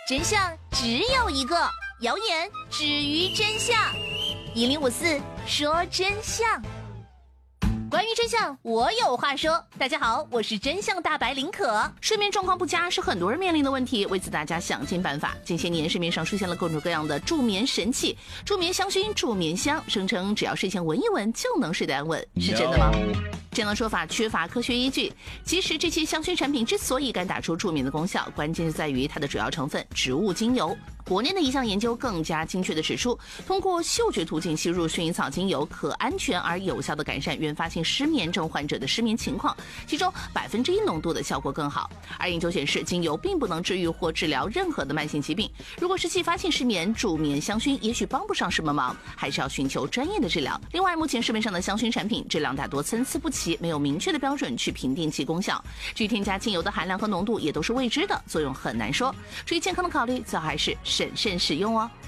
真相只有一个，谣言止于真相。1054说真相。关于真相，我有话说。大家好，我是真相大白林可。睡眠状况不佳是很多人面临的问题，为此大家想尽办法。近些年市面上出现了各种各样的助眠神器，助眠香薰、助眠香，声称只要睡前闻一闻就能睡得安稳，是真的吗？这样的说法缺乏科学依据。其实这些香薰产品之所以敢打出助眠的功效，关键是在于它的主要成分植物精油。国内的一项研究更加精确地指出，通过嗅觉途径吸入薰衣草精油，可安全而有效地改善原发性失眠症患者的失眠情况，其中1%浓度的效果更好。而研究显示，精油并不能治愈或治疗任何的慢性疾病。如果是继发性失眠，助眠香薰也许帮不上什么忙，还是要寻求专业的治疗。另外，目前市面上的香薰产品质量大多参差不齐，没有明确的标准去评定其功效。至于添加精油的含量和浓度也都是未知的，作用很难说。出于健康的考虑，最好还是审慎使用哦。